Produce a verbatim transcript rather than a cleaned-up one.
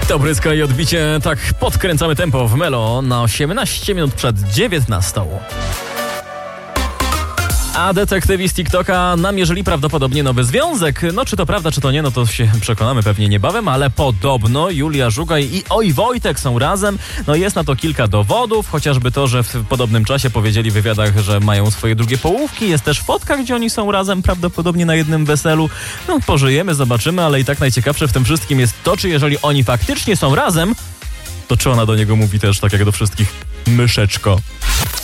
To bryska i odbicie, tak podkręcamy tempo w Melo na osiemnaście minut przed dziewiętnastą. A detektywi z TikToka namierzyli prawdopodobnie nowy związek. No czy to prawda, czy to nie, no to się przekonamy pewnie niebawem, ale podobno Julia Żugaj i Oj Wojtek są razem. No jest na to kilka dowodów, chociażby to, że w podobnym czasie powiedzieli w wywiadach, że mają swoje drugie połówki. Jest też fotka, gdzie oni są razem, prawdopodobnie na jednym weselu. No pożyjemy, zobaczymy, ale i tak najciekawsze w tym wszystkim jest to, czy jeżeli oni faktycznie są razem, to czy ona do niego mówi też tak jak do wszystkich myszeczko.